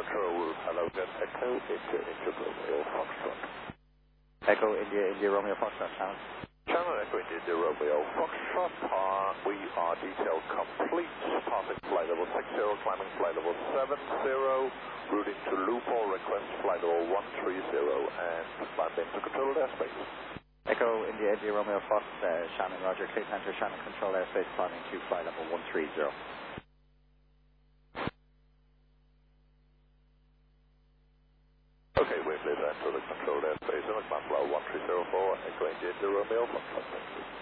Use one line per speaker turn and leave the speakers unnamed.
Control, hello, get Echo, India, Romeo, Foxtrot.
Echo, India, Romeo, Foxtrot, Channel.
Channel Echo, India, Romeo, Foxtrot, we are detailed complete, passing flight level 60, climbing flight level 70, routing to Loophole, request flight level 130, and climbing to controlled airspace.
Echo, India, Romeo, Fox, Shannon, Roger, Cape Center, Shannon, control airspace, climbing to flight level 130.
Okay, wait, please enter the controlled airspace and the climb level 1304, Echo, India, Romeo, Foxtrot, thank you.